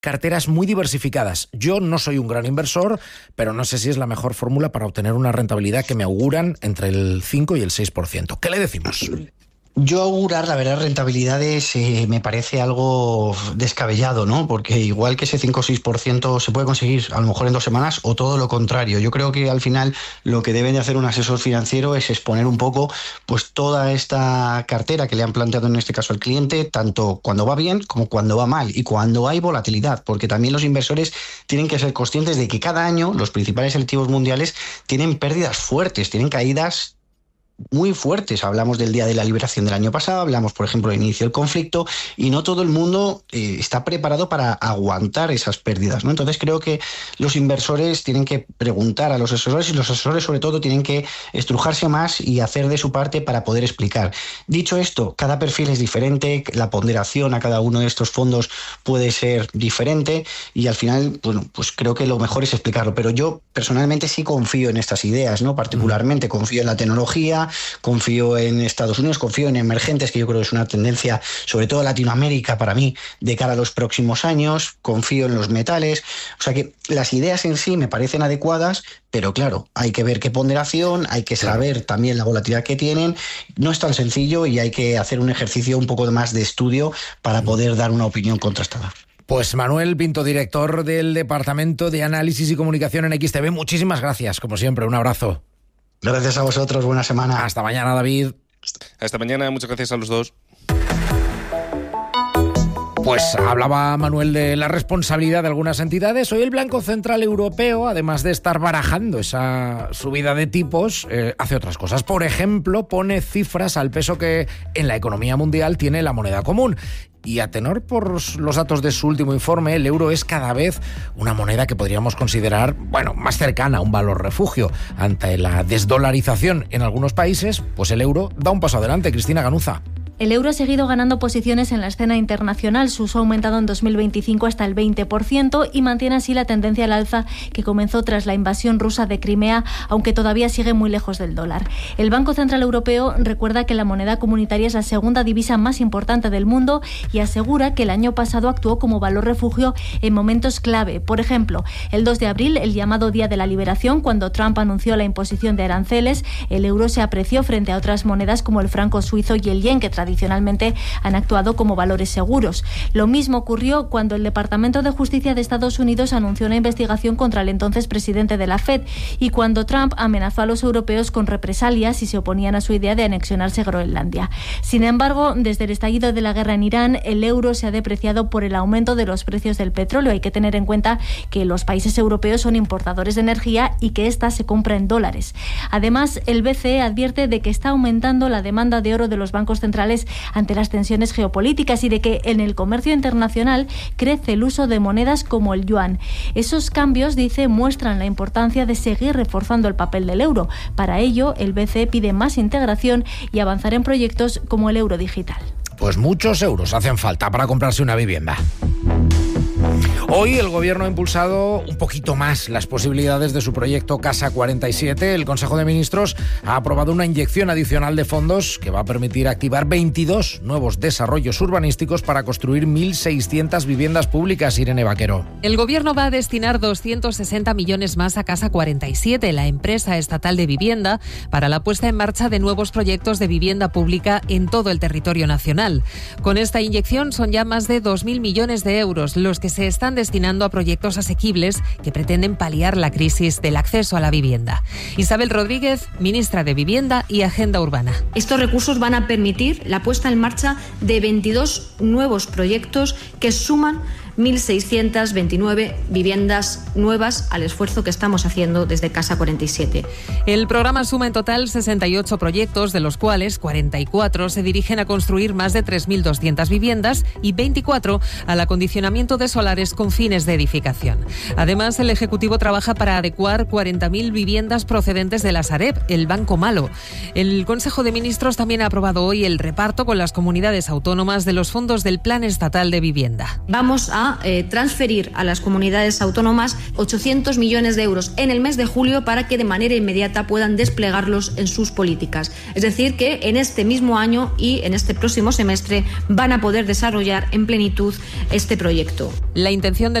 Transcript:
carteras muy diversificadas. Yo no soy un gran inversor, pero no sé si es la mejor fórmula para obtener una rentabilidad que me auguran entre el 5 y el 6%. ¿Qué le decimos? Yo augurar, la verdad, rentabilidades me parece algo descabellado, ¿no? Porque igual que ese 5 o 6% se puede conseguir a lo mejor en 2 semanas o todo lo contrario. Yo creo que al final lo que debe de hacer un asesor financiero es exponer un poco pues toda esta cartera que le han planteado en este caso al cliente, tanto cuando va bien como cuando va mal y cuando hay volatilidad, porque también los inversores tienen que ser conscientes de que cada año los principales selectivos mundiales tienen pérdidas fuertes, tienen caídas muy fuertes. Hablamos del día de la liberación del año pasado, hablamos, por ejemplo, del inicio del conflicto, y no todo el mundo está preparado para aguantar esas pérdidas, ¿no? Entonces creo que los inversores tienen que preguntar a los asesores, y los asesores sobre todo tienen que estrujarse más y hacer de su parte para poder explicar. Dicho esto, cada perfil es diferente, la ponderación a cada uno de estos fondos puede ser diferente, y al final, bueno, pues creo que lo mejor es explicarlo. Pero yo personalmente sí confío en estas ideas, ¿no? Particularmente confío en la tecnología, confío en Estados Unidos, confío en emergentes, que yo creo que es una tendencia, sobre todo Latinoamérica, para mí, de cara a los próximos años. Confío en los metales. O sea que las ideas en sí me parecen adecuadas, pero claro, hay que ver qué ponderación, hay que saber también la volatilidad que tienen. No es tan sencillo y hay que hacer un ejercicio un poco más de estudio para poder dar una opinión contrastada. Pues Manuel Pinto, director del Departamento de Análisis y Comunicación en XTB, muchísimas gracias, como siempre, un abrazo. Gracias a vosotros, buena semana. Hasta mañana, David. Hasta mañana, muchas gracias a los dos. Pues hablaba Manuel de la responsabilidad de algunas entidades. Hoy el Banco Central Europeo, además de estar barajando esa subida de tipos, hace otras cosas. Por ejemplo, pone cifras al peso que en la economía mundial tiene la moneda común. Y a tenor por los datos de su último informe, el euro es cada vez una moneda que podríamos considerar, bueno, más cercana a un valor refugio. Ante la desdolarización en algunos países, pues el euro da un paso adelante. Cristina Ganuza. El euro ha seguido ganando posiciones en la escena internacional. Su uso ha aumentado en 2025 hasta el 20% y mantiene así la tendencia al alza que comenzó tras la invasión rusa de Crimea, aunque todavía sigue muy lejos del dólar. El Banco Central Europeo recuerda que la moneda comunitaria es la segunda divisa más importante del mundo y asegura que el año pasado actuó como valor refugio en momentos clave. Por ejemplo, el 2 de abril, el llamado Día de la Liberación, cuando Trump anunció la imposición de aranceles, el euro se apreció frente a otras monedas como el franco suizo y el yen, que tradicionalmente han actuado como valores seguros. Lo mismo ocurrió cuando el Departamento de Justicia de Estados Unidos anunció una investigación contra el entonces presidente de la Fed y cuando Trump amenazó a los europeos con represalias si se oponían a su idea de anexionarse Groenlandia. Sin embargo, desde el estallido de la guerra en Irán, el euro se ha depreciado por el aumento de los precios del petróleo. Hay que tener en cuenta que los países europeos son importadores de energía y que ésta se compra en dólares. Además, el BCE advierte de que está aumentando la demanda de oro de los bancos centrales ante las tensiones geopolíticas y de que en el comercio internacional crece el uso de monedas como el yuan. Esos cambios, dice, muestran la importancia de seguir reforzando el papel del euro. Para ello, el BCE pide más integración y avanzar en proyectos como el euro digital. Pues muchos euros hacen falta para comprarse una vivienda. Hoy el Gobierno ha impulsado un poquito más las posibilidades de su proyecto Casa 47. El Consejo de Ministros ha aprobado una inyección adicional de fondos que va a permitir activar 22 nuevos desarrollos urbanísticos para construir 1.600 viviendas públicas. Irene Vaquero. El Gobierno va a destinar 260 millones más a Casa 47, la empresa estatal de vivienda, para la puesta en marcha de nuevos proyectos de vivienda pública en todo el territorio nacional. Con esta inyección son ya más de 2.000 millones de euros los que se están destinando a proyectos asequibles que pretenden paliar la crisis del acceso a la vivienda. Isabel Rodríguez, ministra de Vivienda y Agenda Urbana. Estos recursos van a permitir la puesta en marcha de 22 nuevos proyectos que suman 1.629 viviendas nuevas al esfuerzo que estamos haciendo desde Casa 47. El programa suma en total 68 proyectos, de los cuales 44 se dirigen a construir más de 3.200 viviendas y 24 al acondicionamiento de solares con fines de edificación. Además, el Ejecutivo trabaja para adecuar 40.000 viviendas procedentes de la Sareb, el Banco Malo. El Consejo de Ministros también ha aprobado hoy el reparto con las comunidades autónomas de los fondos del Plan Estatal de Vivienda. Vamos a a transferir a las comunidades autónomas 800 millones de euros en el mes de julio para que de manera inmediata puedan desplegarlos en sus políticas. Es decir, que en este mismo año y en este próximo semestre van a poder desarrollar en plenitud este proyecto. La intención del